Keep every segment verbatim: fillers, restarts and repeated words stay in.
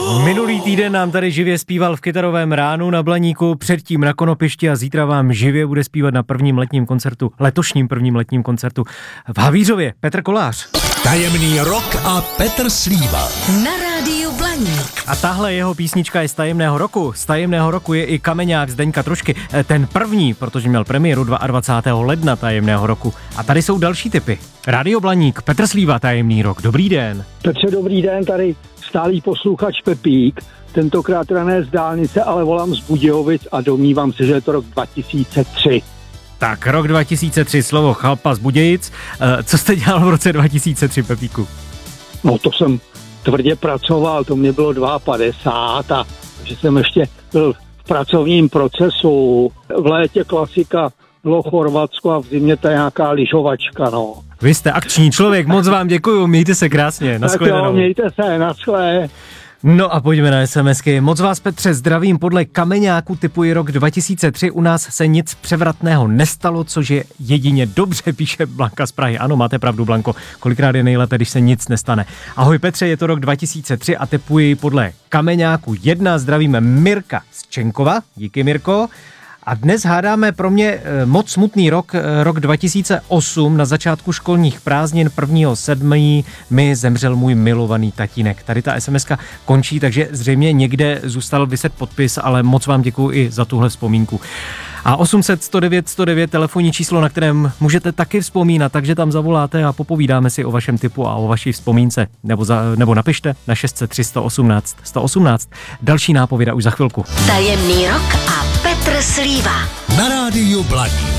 Minulý týden nám tady živě zpíval v Kytarovém ránu na Blaníku, předtím na Konopišti a zítra vám živě bude zpívat na prvním letním koncertu, letošním prvním letním koncertu v Havířově. Petr Kolář. Tajemný rok a Petr Slíva. Na rádiu Blaník. A tahle jeho písnička je z tajemného roku. Z tajemného roku je i Kameňák Zdeňka Trošky. Ten první, protože měl premiéru dvacátého druhého ledna tajemného roku. A tady jsou další tipy. Rádio Blaník, Petr Slíva, tajemný rok. Dobrý den. Petře, dobrý den, tady stálý posluchač Pepík. Tentokrát teda ne z dálnice, ale volám z Budějovic a domnívám se, že je to rok dva tisíce tři. Tak, rok dva tisíce tři, slovo chalpa z Budějic. Co jste dělal v roce dva tisíce tři, Pepíku? No to jsem tvrdě pracoval, to mě bylo padesát dva a že jsem ještě byl v pracovním procesu. V létě klasika bylo Chorvatsko a v zimě ta nějaká lyžovačka, no. Vy jste akční člověk, moc vám děkuju, mějte se krásně, nashledanou. Tak jo, mějte se, naschle. No a pojďme na SMSky. Moc vás, Petře, zdravím. Podle Kameňáku typuji rok dva tisíce tři. U nás se nic převratného nestalo, což je jedině dobře, píše Blanka z Prahy. Ano, máte pravdu, Blanko. Kolikrát je nejlépe, když se nic nestane. Ahoj, Petře, je to rok dva tisíce tři a typuji podle Kameňáku jedna. Zdravíme Mirka z Čenkova. Díky, Mirko. A dnes hádáme pro mě moc smutný rok, rok dva tisíce osm. Na začátku školních prázdnin prvního sedmého mi zemřel můj milovaný tatínek. Tady ta SMSka končí, takže zřejmě někde zůstal vyset podpis, ale moc vám děkuju i za tuhle vzpomínku. A osm set sto devět sto devět telefonní číslo, na kterém můžete taky vzpomínat, takže tam zavoláte a popovídáme si o vašem tipu a o vaší vzpomínce. Nebo, za, nebo napište na šest set tři sto osmnáct sto osmnáct. Další nápověda už za chvilku. Tajemný rok a Petr Slíva. Na rádiu Blaník.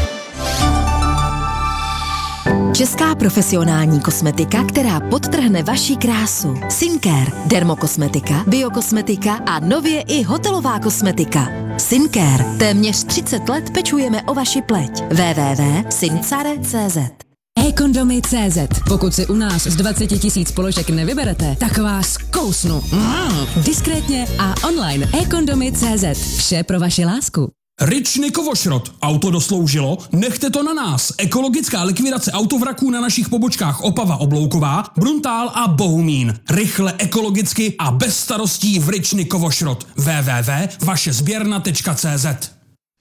Česká profesionální kosmetika, která podtrhne vaši krásu. Syncare, dermokosmetika, biokosmetika a nově i hotelová kosmetika. Syncare. Téměř třicet let pečujeme o vaši pleť. w w w tečka syncare tečka cé zet. e-kondomy tečka cé zet. Pokud si u nás z dvacet tisíc položek nevyberete, tak vás kousnu. Mm. Diskrétně a online. e-kondomy tečka cé zet. Vše pro vaši lásku. Ričny Kovošrot. Auto dosloužilo? Nechte to na nás. Ekologická likvidace autovraků na našich pobočkách Opava Oblouková, Bruntál a Bohumín. Rychle, ekologicky a bez starostí v Ričny Kovošrot. w w w tečka vaše sběrna tečka cé zet.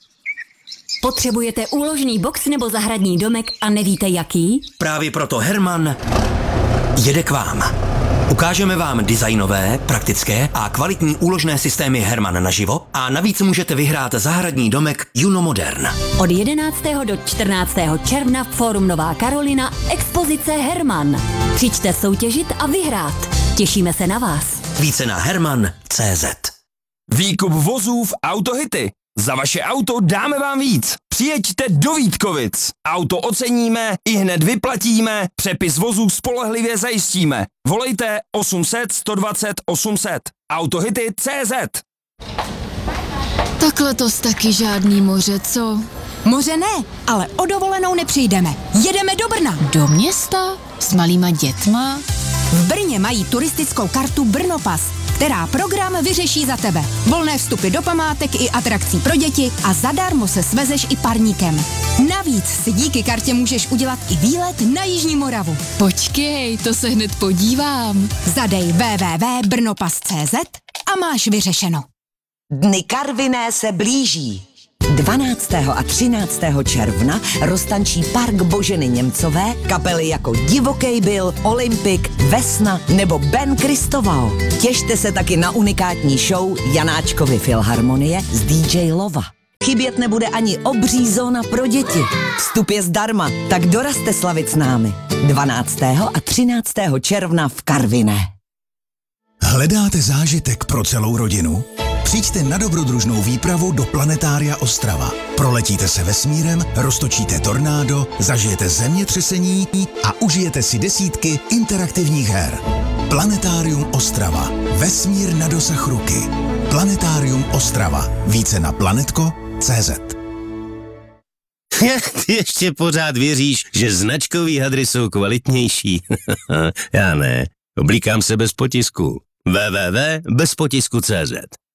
Potřebujete úložný box nebo zahradní domek a nevíte jaký? Právě proto Herman jede k vám. Ukážeme vám designové, praktické a kvalitní úložné systémy Herman naživo a navíc můžete vyhrát zahradní domek Juno Modern. Od jedenáctého do čtrnáctého června v Fórum Nová Karolina expozice Herman. Přijďte soutěžit a vyhrát. Těšíme se na vás. Více na herman tečka cé zet. Výkup vozů v Autohity. Za vaše auto dáme vám víc. Přijeďte do Vítkovic. Auto oceníme, i hned vyplatíme, přepis vozů spolehlivě zajistíme. Volejte osm set sto dvacet osm set. Autohity tečka cé zet. Tak letos taky žádný moře, co? Moře ne, ale o dovolenou nepřijdeme. Jedeme do Brna. Do města? S malýma dětma? V Brně mají turistickou kartu Brnopas, která program vyřeší za tebe. Volné vstupy do památek i atrakcí pro děti a zadarmo se svezeš i parníkem. Navíc si díky kartě můžeš udělat i výlet na Jižní Moravu. Počkej, to se hned podívám. Zadej w w w tečka brnopas tečka cé zet a máš vyřešeno. Dny Karviné se blíží. dvanáctého a třináctého června roztančí Park Boženy Němcové kapely jako Divokej Bill, Olympik, Vesna nebo Ben Kristoval. Těšte se taky na unikátní show Janáčkovy Filharmonie z dý džej Lova. Chybět nebude ani obří zóna pro děti. Vstup je zdarma, tak dorazte slavit s námi. dvanáctého a třináctého června v Karviné. Hledáte zážitek pro celou rodinu? Přijďte na dobrodružnou výpravu do Planetária Ostrava. Proletíte se vesmírem, roztočíte tornádo, zažijete zemětřesení a užijete si desítky interaktivních her. Planetárium Ostrava. Vesmír na dosah ruky. Planetárium Ostrava. Více na planetko tečka cé zet. Ty ještě pořád věříš, že značkový hadry jsou kvalitnější? Já ne. Oblíkám se bez potisku. w w w tečka bez potisku tečka cé zet.